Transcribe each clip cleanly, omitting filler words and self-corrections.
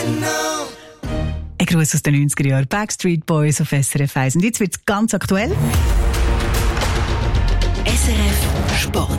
Ein Gruß aus den 90er Jahren. Backstreet Boys auf SRF 1. Und jetzt wird es ganz aktuell. SRF Sport.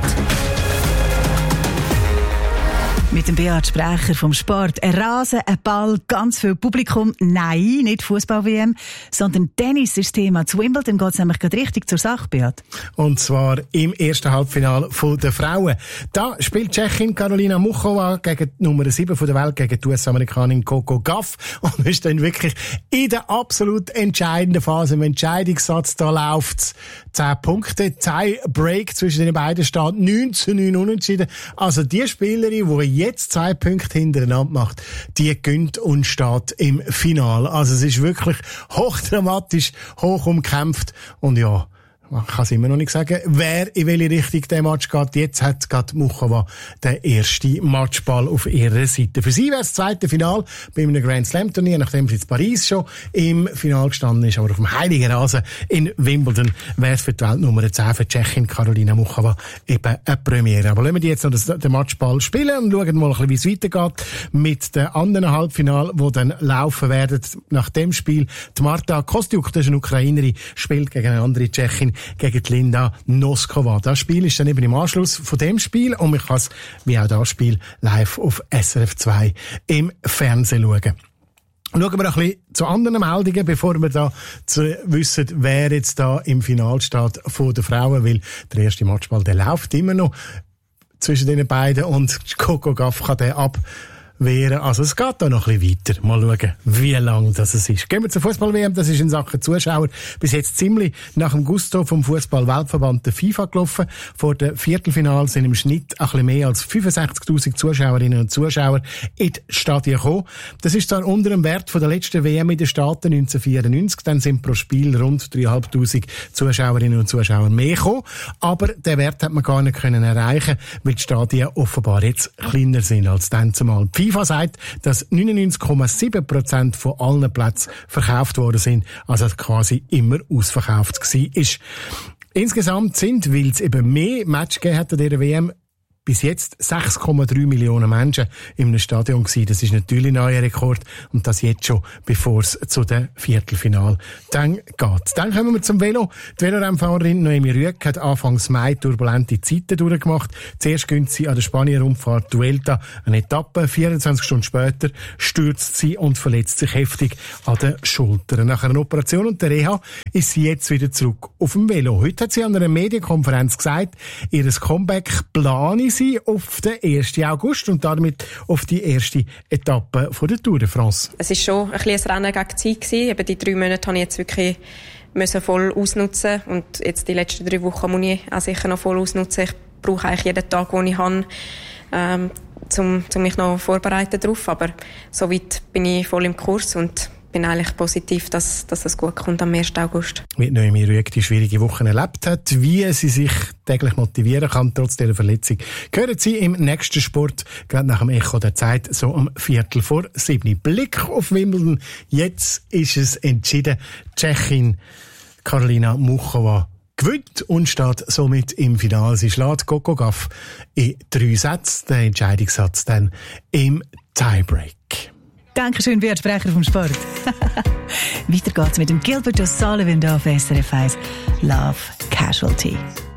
Mit dem Beat Sprecher vom Sport. Ein Rasen, ein Ball, ganz viel Publikum. Nein, nicht Fußball-WM, sondern Tennis ist das Thema. Zu Wimbledon geht es nämlich gerade richtig zur Sache, Beat. Und zwar im ersten Halbfinale der Frauen. Da spielt Tschechin Karolina Muchova gegen die Nummer 7 der Welt, gegen die US-Amerikanerin Coco Gauff. Und ist dann wirklich in der absolut entscheidenden Phase, im Entscheidungssatz, da läuft's 10 Punkte, Tie-Break zwischen den beiden steht 9:9 unentschieden. Also die Spielerin, die jetzt 2 Punkte hintereinander macht, die gönnt und steht im Finale. Also es ist wirklich hochdramatisch, hoch umkämpft und ja, man kann es immer noch nicht sagen, wer in welche Richtung der Match geht. Jetzt hat gerade Muchova den ersten Matchball auf ihrer Seite. Für sie wäre es das zweite Final bei einem Grand Slam Turnier, nachdem sie in Paris schon im Final gestanden ist, aber auf dem heiligen Rasen in Wimbledon wäre es für die Weltnummer 10 für Tschechin Karolina Muchova eben eine Premiere. Aber lassen wir jetzt noch den Matchball spielen und schauen mal ein bisschen, wie es weitergeht mit den anderen Halbfinalen, die dann laufen werden. Nach dem Spiel die Marta Kostyuk, das ist eine Ukrainerin, spielt gegen eine andere Tschechin, gegen die Linda Noskova. Das Spiel ist dann eben im Anschluss von dem Spiel und man kann es, wie auch das Spiel, live auf SRF 2 im Fernsehen schauen. Schauen wir noch ein bisschen zu anderen Meldungen, bevor wir da wissen, wer jetzt da im Finale steht von den Frauen, weil der erste Matchball, der läuft immer noch zwischen den beiden und Coco Gauff kann den abwehren. Also es geht da noch ein bisschen weiter. Mal schauen, wie lang das ist. Gehen wir zur Fußball-WM. Das ist in Sachen Zuschauer bis jetzt ziemlich nach dem Gusto vom Fußball-Weltverband der FIFA gelaufen. Vor den Viertelfinals sind im Schnitt ein bisschen mehr als 65'000 Zuschauerinnen und Zuschauer in die Stadien gekommen. Das ist zwar unter dem Wert von der letzten WM in den Staaten 1994. Dann sind pro Spiel rund 3'500 Zuschauerinnen und Zuschauer mehr gekommen. Aber den Wert hat man gar nicht können erreichen, weil die Stadien offenbar jetzt kleiner sind als dann zumal. Die FIFA sagt, dass 99,7% von allen Plätzen verkauft worden sind, also quasi immer ausverkauft gewesen ist. Insgesamt sind, weil es eben mehr Match gegeben hat an dieser WM, bis jetzt 6,3 Millionen Menschen in einem Stadion gewesen. Das ist natürlich ein neuer Rekord und das jetzt schon, bevor es zu den Viertelfinal dann geht. Dann kommen wir zum Velo. Die Velorennfahrerin Noemi Rüegg hat Anfangs Mai turbulente Zeiten durchgemacht. Zuerst gönnt sie an der Spanier-Rundfahrt Vuelta eine Etappe. 24 Stunden später stürzt sie und verletzt sich heftig an den Schultern. Nach einer Operation und der Reha ist sie jetzt wieder zurück auf dem Velo. Heute hat sie an einer Medienkonferenz gesagt, ihr Comeback plane sie auf den 1. August und damit auf die erste Etappe von der Tour de France. Es war schon ein bisschen ein Rennen gegen die Zeit gewesen. Eben die 3 Monate habe ich jetzt wirklich voll ausnutzen und jetzt die letzten 3 Wochen muss ich auch sicher noch voll ausnutzen. Ich brauche eigentlich jeden Tag, den ich habe, um mich noch vorbereiten darauf. Aber soweit bin ich voll im Kurs und bin eigentlich positiv, dass es gut kommt am 1. August. Wie Noemi Rüegg die schwierige Wochen erlebt hat, wie sie sich täglich motivieren kann, trotz dieser Verletzung, hören Sie im nächsten Sport, gerade nach dem Echo der Zeit, so um 6:15. Blick auf Wimbledon. Jetzt ist es entschieden. Tschechin Karolina Muchova gewinnt und steht somit im Finale. Sie schlägt Coco Gauff in 3 Sätzen, der Entscheidungssatz dann im Tiebreak. Dankeschön, Beat Sprecher vom Sport. Weiter geht's mit dem Gilbert O'Sullivan hier auf SRF 1. Love Casualty.